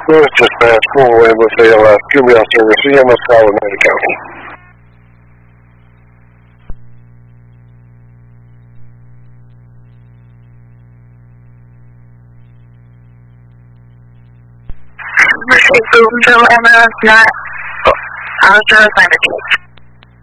North Dispatch, full ambulance ALS, QBL service, EMS call in Alameda County. Received Boonville ambulance, not, I'll try to find a